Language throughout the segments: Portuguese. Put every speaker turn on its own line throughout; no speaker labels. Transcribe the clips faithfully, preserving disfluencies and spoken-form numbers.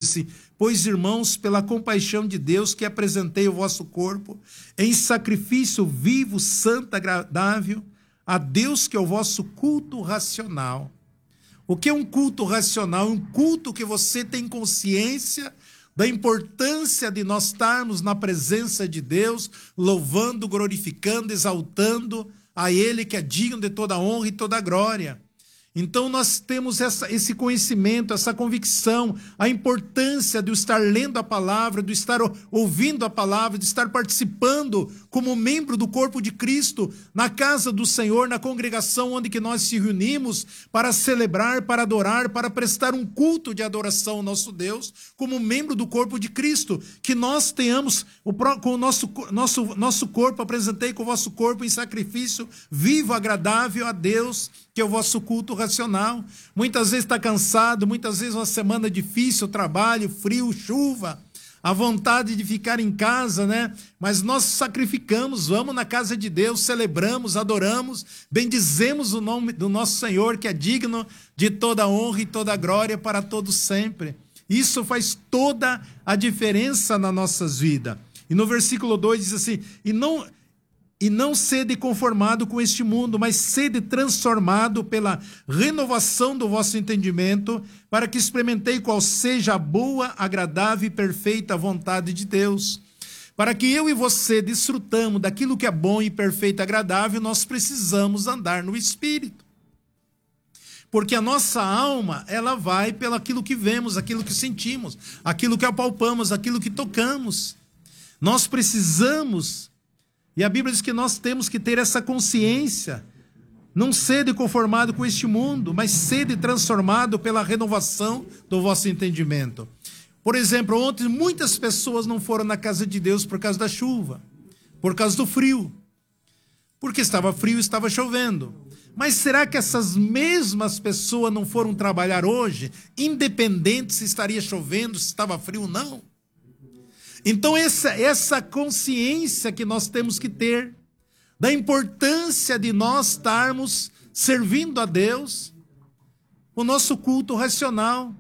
assim: pois, irmãos, pela compaixão de Deus, que apresentei o vosso corpo em sacrifício vivo, santo, agradável a Deus, que é o vosso culto racional. O que é um culto racional? Um culto que você tem consciência da importância de nós estarmos na presença de Deus, louvando, glorificando, exaltando a Ele, que é digno de toda honra e toda glória. Então nós temos essa, esse conhecimento, essa convicção, a importância de estar lendo a palavra, de estar ouvindo a palavra, de estar participando como membro do corpo de Cristo, na casa do Senhor, na congregação onde que nós se reunimos para celebrar, para adorar, para prestar um culto de adoração ao nosso Deus, como membro do corpo de Cristo, que nós tenhamos o, com o nosso, nosso, nosso corpo, apresentei com o vosso corpo em sacrifício vivo, agradável a Deus, que é o vosso culto racional. Muitas vezes está cansado, muitas vezes uma semana difícil, trabalho, frio, chuva, a vontade de ficar em casa, né? Mas nós sacrificamos, vamos na casa de Deus, celebramos, adoramos, bendizemos o nome do nosso Senhor, que é digno de toda honra e toda glória para todos sempre. Isso faz toda a diferença nas nossas vidas. E no versículo dois diz assim: e não... E não sede conformado com este mundo, mas sede transformado pela renovação do vosso entendimento, para que experimentei qual seja a boa, agradável e perfeita vontade de Deus. Para que eu e você desfrutamos daquilo que é bom e perfeito e agradável, nós precisamos andar no Espírito. Porque a nossa alma, ela vai pelo aquilo que vemos, aquilo que sentimos, aquilo que apalpamos, aquilo que tocamos. Nós precisamos... E a Bíblia diz que nós temos que ter essa consciência, não sede conformado com este mundo, mas sede transformado pela renovação do vosso entendimento. Por exemplo, ontem muitas pessoas não foram na casa de Deus por causa da chuva, por causa do frio, porque estava frio e estava chovendo. Mas será que essas mesmas pessoas não foram trabalhar hoje, independente se estaria chovendo, se estava frio ou não? Então essa, essa consciência que nós temos que ter, da importância de nós estarmos servindo a Deus, o nosso culto racional.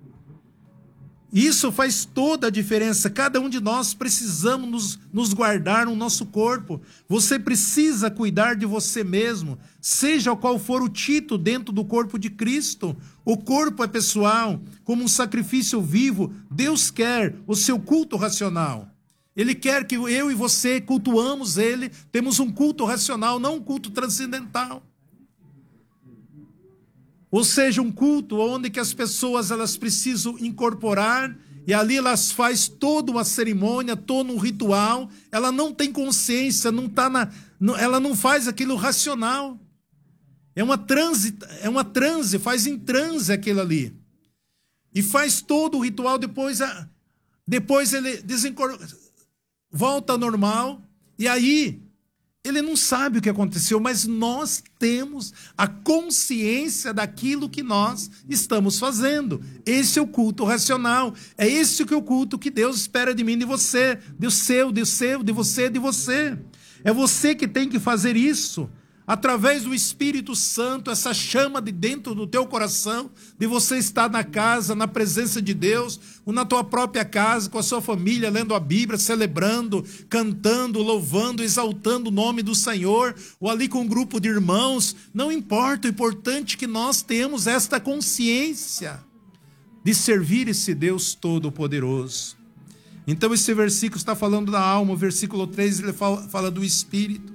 Isso faz toda a diferença. Cada um de nós precisamos nos, nos guardar no nosso corpo. Você precisa cuidar de você mesmo, seja qual for o título dentro do corpo de Cristo. O corpo é pessoal, como um sacrifício vivo. Deus quer o seu culto racional. Ele quer que eu e você cultuamos Ele. Temos um culto racional, não um culto transcendental. Ou seja, um culto onde que as pessoas elas precisam incorporar, e ali elas fazem toda uma cerimônia, todo um ritual. Ela não tem consciência, não tá na, ela não faz aquilo racional. É uma transe, é uma transe, faz em transe aquilo ali. E faz todo o ritual, depois, depois ele desincorpora, volta ao normal, e aí ele não sabe o que aconteceu, mas nós temos a consciência daquilo que nós estamos fazendo. Esse é o culto racional. É esse que é o culto que Deus espera de mim e de você. Do seu, do seu, de você, de você. É você que tem que fazer isso. Através do Espírito Santo, essa chama de dentro do teu coração, de você estar na casa, na presença de Deus, ou na tua própria casa, com a sua família, lendo a Bíblia, celebrando, cantando, louvando, exaltando o nome do Senhor, ou ali com um grupo de irmãos. Não importa, o importante é que nós temos esta consciência de servir esse Deus Todo-Poderoso. Então esse versículo está falando da alma, o versículo três ele fala, fala do Espírito.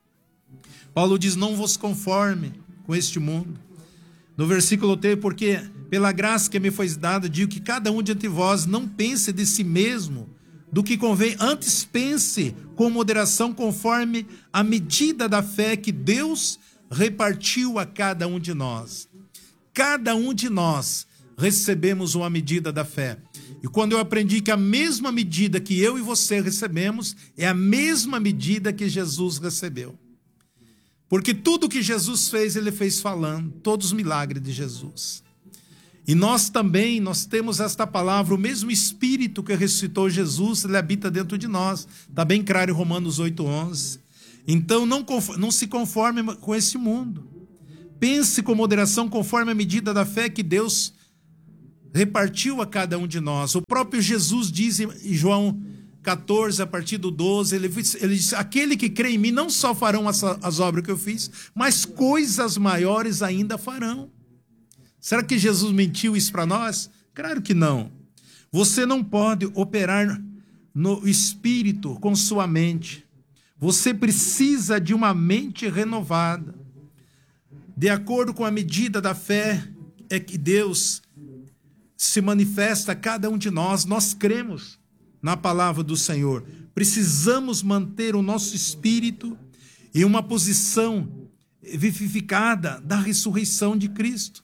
Paulo diz: não vos conforme com este mundo. No versículo três, porque pela graça que me foi dada, digo que cada um de entre vós não pense de si mesmo do que convém, antes pense com moderação conforme a medida da fé que Deus repartiu a cada um de nós. Cada um de nós recebemos uma medida da fé. E quando eu aprendi que a mesma medida que eu e você recebemos é a mesma medida que Jesus recebeu. Porque tudo que Jesus fez, ele fez falando, todos os milagres de Jesus. E nós também, nós temos esta palavra, o mesmo Espírito que ressuscitou Jesus, ele habita dentro de nós. Está bem claro em Romanos oito, onze. Então não, não se conforme com esse mundo. Pense com moderação conforme a medida da fé que Deus repartiu a cada um de nós. O próprio Jesus diz em João quatorze, a partir do doze, ele, ele diz, aquele que crê em mim não só farão as, as obras que eu fiz, mas coisas maiores ainda farão. Será que Jesus mentiu isso para nós? Claro que não. Você não pode operar no espírito com sua mente. Você precisa de uma mente renovada. De acordo com a medida da fé é que Deus se manifesta a cada um de nós. Nós cremos na palavra do Senhor. Precisamos manter o nosso espírito em uma posição vivificada da ressurreição de Cristo.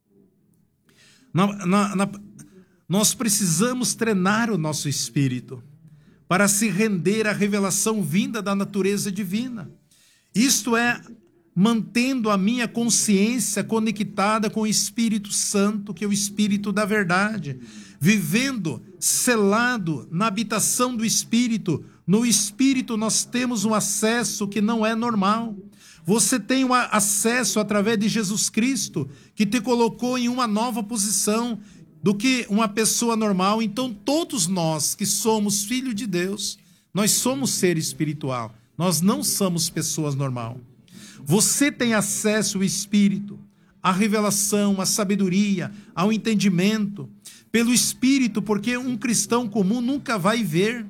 Na, na, na, nós precisamos treinar o nosso espírito para se render à revelação vinda da natureza divina. Isto é, mantendo a minha consciência conectada com o Espírito Santo, que é o Espírito da verdade, vivendo selado na habitação do Espírito. No Espírito nós temos um acesso que não é normal. Você tem um acesso através de Jesus Cristo, que te colocou em uma nova posição do que uma pessoa normal. Então todos nós que somos filhos de Deus, nós somos ser espiritual. Nós não somos pessoas normais. Você tem acesso ao Espírito, à revelação, à sabedoria, ao entendimento, pelo Espírito, porque um cristão comum nunca vai ver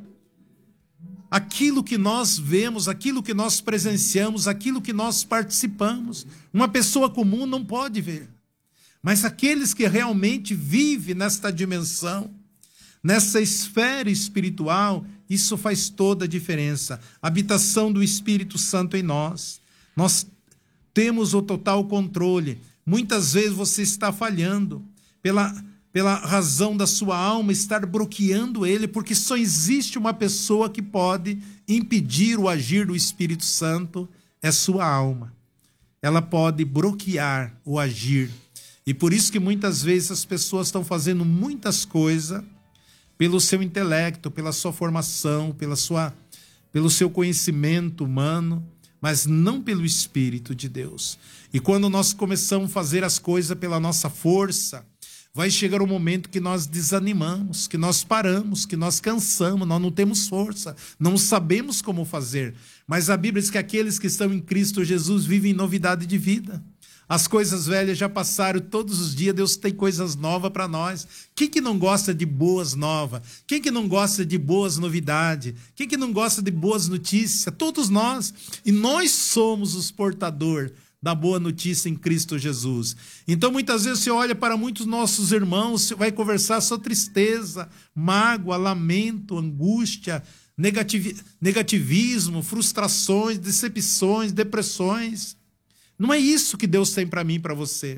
aquilo que nós vemos, aquilo que nós presenciamos, aquilo que nós participamos. Uma pessoa comum não pode ver. Mas aqueles que realmente vivem nesta dimensão, nessa esfera espiritual, isso faz toda a diferença. A habitação do Espírito Santo em nós. Nós temos o total controle. Muitas vezes você está falhando pela, pela razão da sua alma estar bloqueando ele, porque só existe uma pessoa que pode impedir o agir do Espírito Santo, é sua alma. Ela pode bloquear o agir. E por isso que muitas vezes as pessoas estão fazendo muitas coisas pelo seu intelecto, pela sua formação, pela sua, pelo seu conhecimento humano, mas não pelo Espírito de Deus. E quando nós começamos a fazer as coisas pela nossa força, vai chegar um momento que nós desanimamos, que nós paramos, que nós cansamos, nós não temos força, não sabemos como fazer. Mas a Bíblia diz que aqueles que estão em Cristo Jesus vivem em novidade de vida. As coisas velhas já passaram, todos os dias Deus tem coisas novas para nós. Quem que não gosta de boas novas? Quem que não gosta de boas novidades? Quem que não gosta de boas notícias? Todos nós. E nós somos os portadores da boa notícia em Cristo Jesus. Então muitas vezes você olha para muitos nossos irmãos, você vai conversar sobre tristeza, mágoa, lamento, angústia, negativi- negativismo, frustrações, decepções, depressões. Não é isso que Deus tem para mim e para você.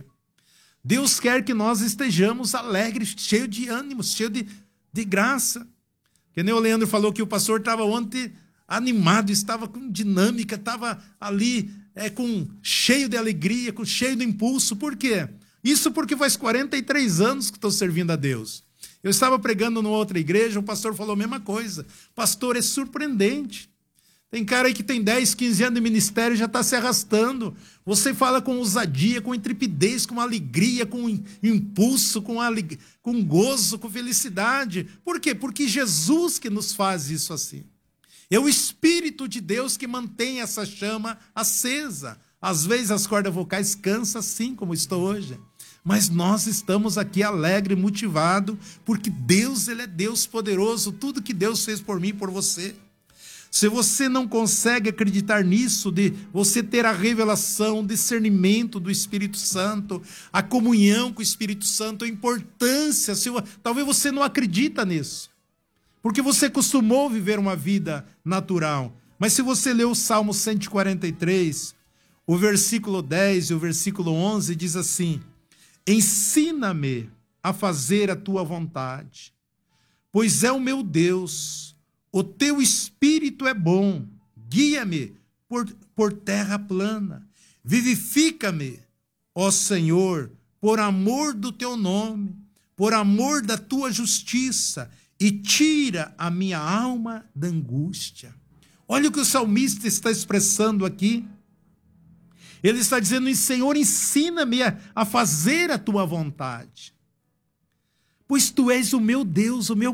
Deus quer que nós estejamos alegres, cheios de ânimo, cheios de, de graça. Que nem o Leandro falou que o pastor estava ontem animado, estava com dinâmica, estava ali é, com, cheio de alegria, com, cheio de impulso. Por quê? Isso porque faz quarenta e três anos que estou servindo a Deus. Eu estava pregando numa outra igreja, o pastor falou a mesma coisa. Pastor, é surpreendente. Tem cara aí que tem dez, quinze anos de ministério e já está se arrastando. Você fala com ousadia, com intrepidez, com alegria, com impulso, com, aleg... com gozo, com felicidade. Por quê? Porque Jesus que nos faz isso assim. É o Espírito de Deus que mantém essa chama acesa. Às vezes as cordas vocais cansam assim como estou hoje. Mas nós estamos aqui alegre, motivado, porque Deus, Ele é Deus poderoso. Tudo que Deus fez por mim e por você. Se você não consegue acreditar nisso, de você ter a revelação, o discernimento do Espírito Santo, a comunhão com o Espírito Santo, a importância, se, talvez você não acredita nisso, porque você costumou viver uma vida natural. Mas se você ler o Salmo cento e quarenta e três, o versículo dez e o versículo onze diz assim: ensina-me a fazer a tua vontade, pois é o meu Deus. O teu espírito é bom, guia-me por, por terra plana. Vivifica-me, ó Senhor, por amor do teu nome, por amor da tua justiça, e tira a minha alma da angústia. Olha o que o salmista está expressando aqui. Ele está dizendo: Senhor, ensina-me a, a fazer a tua vontade. pois tu és o meu Deus, o meu